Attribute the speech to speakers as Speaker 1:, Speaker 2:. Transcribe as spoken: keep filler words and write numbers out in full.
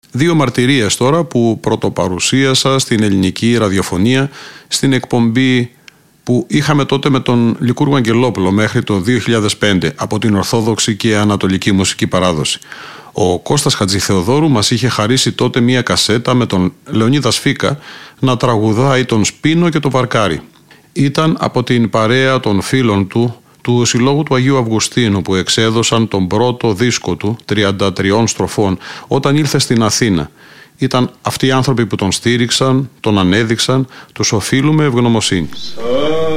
Speaker 1: Δύο μαρτυρίες τώρα που πρωτοπαρουσίασα στην ελληνική ραδιοφωνία στην εκπομπή που είχαμε τότε με τον Λικούργο Αγγελόπουλο μέχρι το δύο χιλιάδες πέντε από την Ορθόδοξη και Ανατολική Μουσική Παράδοση. Ο Κώστας Χατζηθεοδόρου μας είχε χαρίσει τότε μία κασέτα με τον Λεωνίδα Σφίκα να τραγουδάει τον Σπίνο και τον Βαρκάρι. Ήταν από την παρέα των φίλων του του Συλλόγου του Αγίου Αυγουστίνου που εξέδωσαν τον πρώτο δίσκο του τριάντα τριών στροφών όταν ήλθε στην Αθήνα. Ήταν αυτοί οι άνθρωποι που τον στήριξαν, τον ανέδειξαν, τους οφείλουμε ευγνωμοσύνη.